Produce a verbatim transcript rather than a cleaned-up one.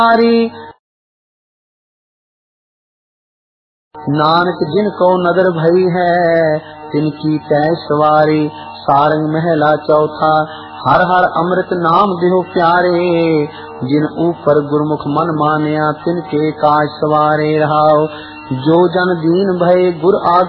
नानक जिन को नदर भई है तिनकी तय सवारी। सारंग महला चौथा। हर हर अमृत नाम देहो प्यारे जिन ऊपर गुरमुख मन मानिया तिनके काज सवारे रहाओ। जो जन दीन भय गुर आग